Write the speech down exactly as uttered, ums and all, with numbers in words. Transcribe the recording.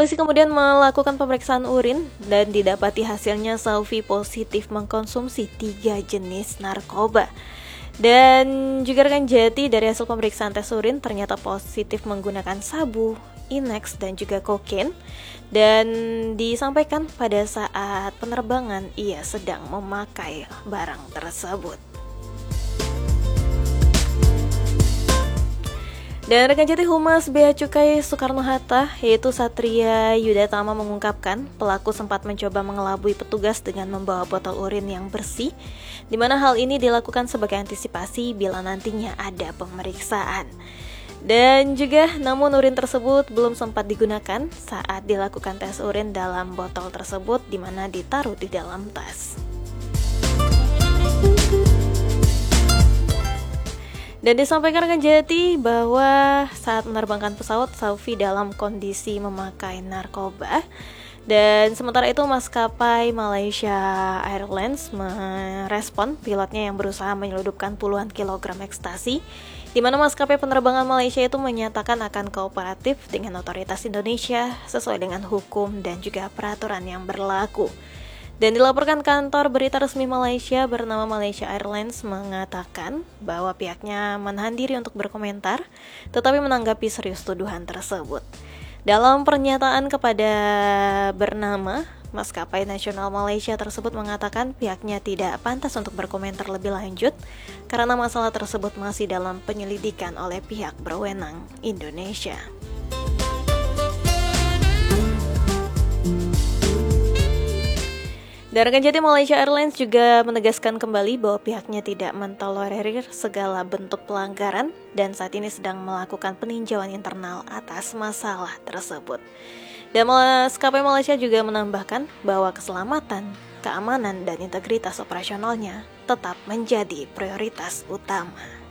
Polisi kemudian melakukan pemeriksaan urin dan didapati hasilnya Saufi positif mengkonsumsi tiga jenis narkoba. Dan juga rekan Jati, dari hasil pemeriksaan tes urin ternyata positif menggunakan sabu, Inex dan juga kokain. Dan disampaikan pada saat penerbangan ia sedang memakai barang tersebut. Dan rekan Jati, Humas Bea Cukai Soekarno-Hatta yaitu Satria Yudatama mengungkapkan pelaku sempat mencoba mengelabui petugas dengan membawa botol urin yang bersih, di mana hal ini dilakukan sebagai antisipasi bila nantinya ada pemeriksaan. Dan juga namun urin tersebut belum sempat digunakan saat dilakukan tes urin dalam botol tersebut, di mana ditaruh di dalam tas. Dan disampaikan rekan Jati bahwa saat menerbangkan pesawat, Saufi dalam kondisi memakai narkoba. Dan sementara itu maskapai Malaysia Airlines merespon pilotnya yang berusaha menyeludupkan puluhan kilogram ekstasi, di mana maskapai penerbangan Malaysia itu menyatakan akan kooperatif dengan otoritas Indonesia sesuai dengan hukum dan juga peraturan yang berlaku. Dan dilaporkan kantor berita resmi Malaysia bernama Malaysia Airlines mengatakan bahwa pihaknya menahan diri untuk berkomentar, tetapi menanggapi serius tuduhan tersebut. Dalam pernyataan kepada bernama, maskapai nasional Malaysia tersebut mengatakan pihaknya tidak pantas untuk berkomentar lebih lanjut karena masalah tersebut masih dalam penyelidikan oleh pihak berwenang Indonesia. Dan rekan Jati, Malaysia Airlines juga menegaskan kembali bahwa pihaknya tidak mentolerir segala bentuk pelanggaran dan saat ini sedang melakukan peninjauan internal atas masalah tersebut. Dan maskapai Malaysia juga menambahkan bahwa keselamatan, keamanan, dan integritas operasionalnya tetap menjadi prioritas utama.